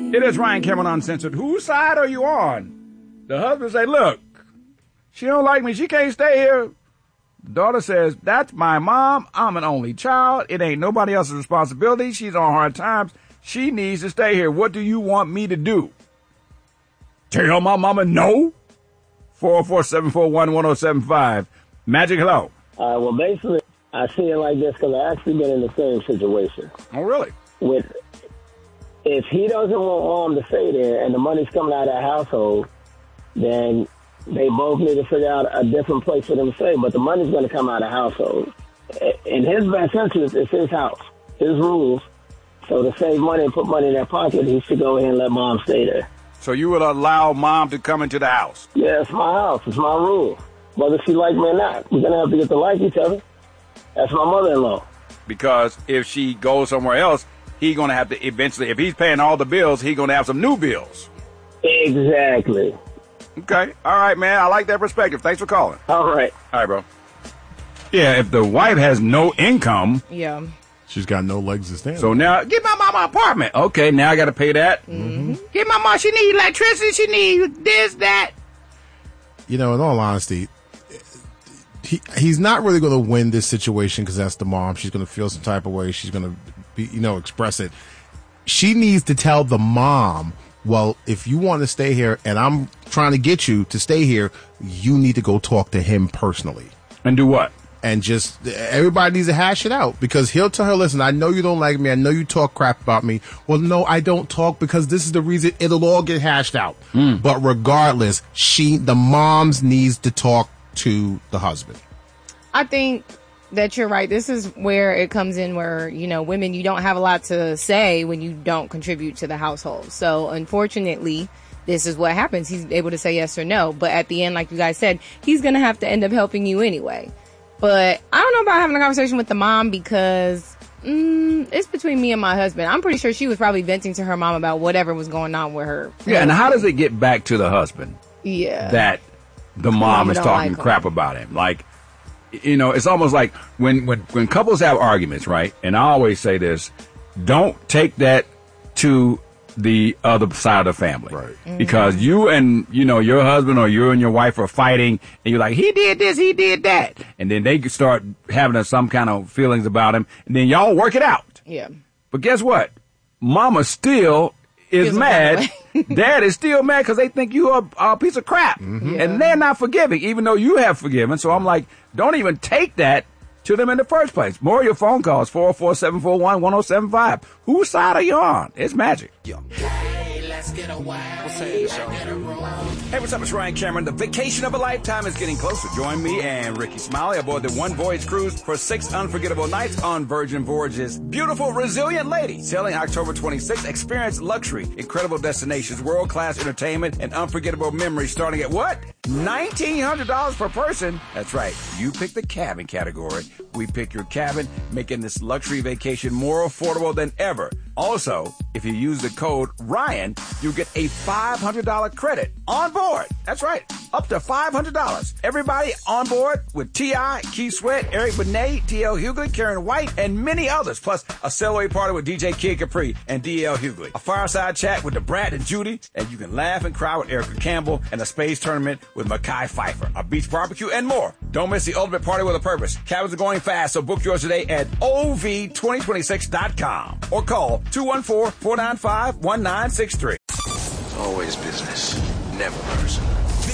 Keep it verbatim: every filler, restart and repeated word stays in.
It is Ryan Cameron Uncensored. Whose side are you on? The husband say, look, she don't like me. She can't stay here. The daughter says, that's my mom. I'm an only child. It ain't nobody else's responsibility. She's on hard times. She needs to stay here. What do you want me to do? Tell my mama no? four oh four, seven four one, one oh seven five. Magic, hello. Uh, well, basically, I see it like this because I've actually been in the same situation. Oh, really? With If he doesn't want mom to stay there and the money's coming out of that household, then they both need to figure out a different place for them to stay. But the money's going to come out of the household. In his best interest, it's his house, his rules. So to save money and put money in their pocket, he should go ahead and let mom stay there. So you would allow mom to come into the house? Yeah, it's my house. It's my rule. Whether she like me or not, we're going to have to get to like each other. That's my mother-in-law. Because if she goes somewhere else, he's going to have to eventually, if he's paying all the bills, he's going to have some new bills. Exactly. Okay. All right, man. I like that perspective. Thanks for calling. All right. All right, bro. Yeah, if the wife has no income. Yeah. She's got no legs to stand on. So now, get my mama an apartment. Okay, now I got to pay that. Mm-hmm. Get my mom, she need electricity, she need this, that. You know, in all honesty, he he's not really going to win this situation because that's the mom. She's going to feel some type of way. She's going to be, you know, express it. She needs to tell the mom, well, if you want to stay here and I'm trying to get you to stay here, you need to go talk to him personally. And do what? And just, everybody needs to hash it out because he'll tell her, listen, I know you don't like me. I know you talk crap about me. Well, no, I don't talk because this is the reason. It'll all get hashed out. Mm. But regardless, she, the moms needs to talk to the husband. I think that you're right. This is where it comes in where, you know, women, you don't have a lot to say when you don't contribute to the household. So unfortunately, this is what happens. He's able to say yes or no. But at the end, like you guys said, he's going to have to end up helping you anyway. But I don't know about having a conversation with the mom because mm, it's between me and my husband. I'm pretty sure she was probably venting to her mom about whatever was going on with her. Yeah, and how does it get back to the husband? Yeah. That the mom Mama is don't talking like him. crap about him. Like, you know, it's almost like when, when, when couples have arguments, right? And I always say this, don't take that to the other side of the family. Right. Mm-hmm. Because you and, you know, your husband or you and your wife are fighting and you're like, he did this, he did that. And then they start having some kind of feelings about him and then y'all work it out. Yeah. But guess what? Mama still is Feels mad. Dad is still mad because they think you are a piece of crap. Mm-hmm. Yeah. And they're not forgiving, even though you have forgiven. So I'm like, don't even take that to them in the first place. More of your phone calls, four oh four, seven four one, one oh seven five. Whose side are you on? It's Magic. Hey, let's get a wild. What's hey, Hey, what's up? It's Ryan Cameron. The vacation of a lifetime is getting closer. Join me and Ricky Smiley aboard the One Voyage Cruise for six unforgettable nights on Virgin Voyages. Beautiful, resilient lady. Sailing October twenty-sixth. Experience luxury, incredible destinations, world-class entertainment, and unforgettable memories starting at what? nineteen hundred dollars per person. That's right. You pick the cabin category. We pick your cabin, making this luxury vacation more affordable than ever. Also, if you use the code Ryan, you'll get a five hundred dollars credit on board. That's right. Up to five hundred dollars. Everybody on board with T I, Keith Sweat, Eric Benet, D L Hughley, Karen White, and many others. Plus a celebrity party with D J Kid Capri and D L Hughley. A fireside chat with the Brad and Judy. And you can laugh and cry with Erica Campbell. And a space tournament with Mekhi Phifer. A beach barbecue and more. Don't miss the ultimate party with a purpose. Cabins are going fast, so book yours today at O V twenty twenty-six dot com. Or call two one four, four nine five, one nine six three. Always business, never personal.